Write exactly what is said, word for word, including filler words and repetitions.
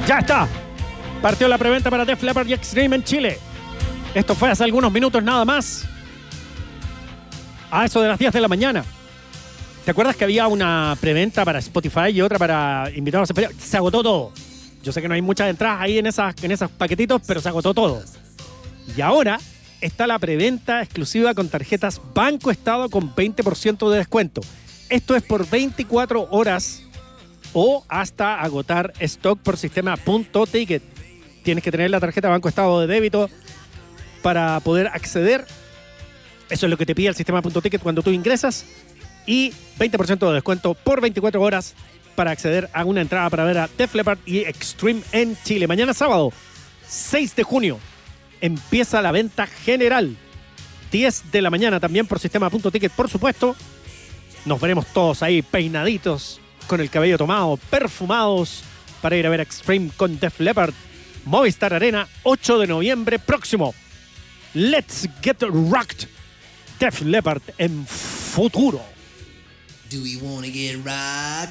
Ya está. Partió la preventa para Def Leppard y Extreme en Chile. Esto fue hace algunos minutos nada más. A eso de las diez de la mañana. ¿Te acuerdas que había una preventa para Spotify y otra para invitados especiales? Se agotó todo. Yo sé que no hay muchas entradas ahí en esas, en esos paquetitos, pero se agotó todo. Y ahora está la preventa exclusiva con tarjetas Banco Estado con veinte por ciento de descuento. Esto es por veinticuatro horas o hasta agotar stock por sistema punto ticket. Tienes que tener la tarjeta Banco Estado de débito para poder acceder. Eso es lo que te pide el sistema punto ticket cuando tú ingresas. Y veinte por ciento de descuento por veinticuatro horas para acceder a una entrada para ver a Def Leppard y Extreme en Chile. Mañana sábado, seis de junio, empieza la venta general. diez de la mañana también por sistema punto ticket, por supuesto. Nos veremos todos ahí peinaditos, con el cabello tomado, perfumados, para ir a ver a Extreme con Def Leppard. Movistar Arena, ocho de noviembre próximo. Let's get rocked. Def Leppard en futuro. Do we wanna get rocked?